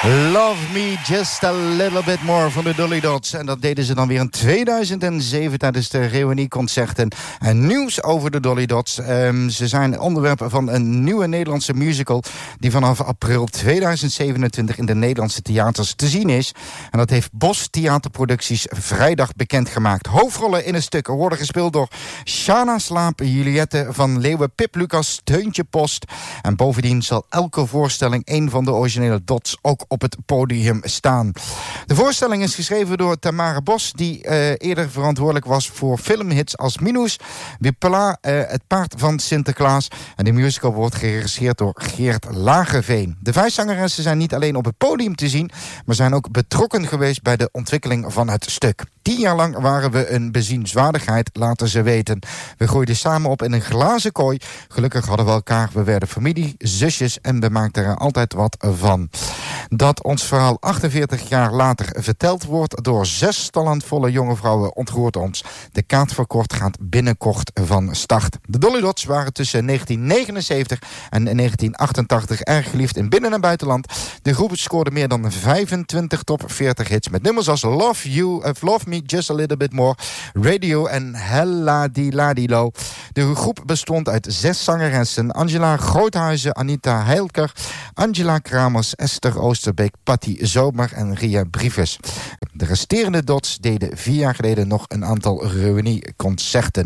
Love Me Just a Little Bit More van de Dolly Dots. En dat deden ze dan weer in 2007 tijdens de reunieconcerten. En nieuws over de Dolly Dots. Ze zijn onderwerp van een nieuwe Nederlandse musical die vanaf april 2027 in de Nederlandse theaters te zien is. En dat heeft Bos Theaterproducties vrijdag bekendgemaakt. Hoofdrollen in het stuk worden gespeeld door Shana Slaap, Juliette van Leeuwen, Pip Lucas, Teuntje Post. En bovendien zal elke voorstelling een van de originele Dots ook op het podium staan. De voorstelling is geschreven door Tamara Bos, die eerder verantwoordelijk was voor filmhits als Minus, Wipela, Het Paard van Sinterklaas. En de musical wordt geregisseerd door Geert Lageveen. De 5 zangeressen zijn niet alleen op het podium te zien, maar zijn ook betrokken geweest bij de ontwikkeling van het stuk. 10 jaar lang waren we een bezienswaardigheid, laten ze weten. We groeiden samen op in een glazen kooi. Gelukkig hadden we elkaar, we werden familie, zusjes en we maakten er altijd wat van. Dat ons verhaal 48 jaar later verteld wordt door 6 talentvolle jonge vrouwen ontroert ons. De kaartverkocht gaat binnenkort van start. De Dolly Dots waren tussen 1979 en 1988 erg geliefd in binnen- en buitenland. De groep scoorde meer dan 25 top 40 hits met nummers als Love Me Just a Little Bit More, Radio en Hella Di Ladilo. De groep bestond uit 6 zangeressen: Angela Groothuizen, Anita Heilker, Angela Kramers, Esther Oosterbeek, Patty Zomer en Ria Brieves. De resterende Dots deden 4 jaar geleden nog een aantal reunieconcerten.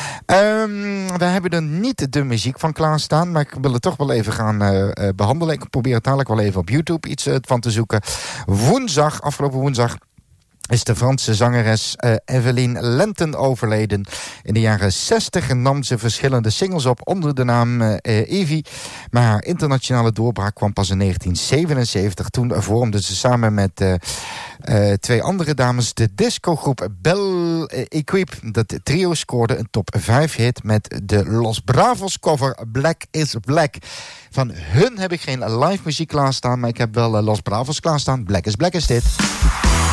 We hebben er niet de muziek van klaarstaan, maar ik wil het toch wel even gaan behandelen. Ik probeer het dadelijk wel even op YouTube iets van te zoeken. Afgelopen woensdag is de Franse zangeres Evelyn Lenten overleden. In de jaren 60 nam ze verschillende singles op onder de naam Evie. Maar haar internationale doorbraak kwam pas in 1977. Toen vormde ze samen met 2 andere dames de discogroep Belle Equipe. Dat trio scoorde een top 5 hit met de Los Bravos cover Black is Black. Van hun heb ik geen live muziek klaarstaan, maar ik heb wel Los Bravos klaarstaan. Black is Black is dit.